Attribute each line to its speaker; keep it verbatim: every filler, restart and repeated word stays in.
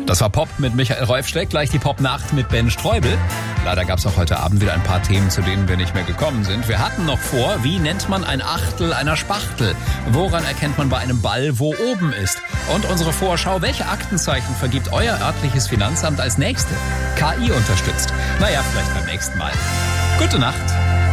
Speaker 1: Das war Pop mit Michael Räufsteck, gleich die Pop-Nacht mit Ben Streubel. Leider gab es auch heute Abend wieder ein paar Themen, zu denen wir nicht mehr gekommen sind. Wir hatten noch vor, wie nennt man ein Achtel einer Spachtel? Woran erkennt man bei einem Ball, wo oben ist? Und unsere Vorschau, welche Aktenzeichen vergibt euer örtliches Finanzamt als nächste? K I unterstützt. Naja, vielleicht beim nächsten Mal. Gute Nacht.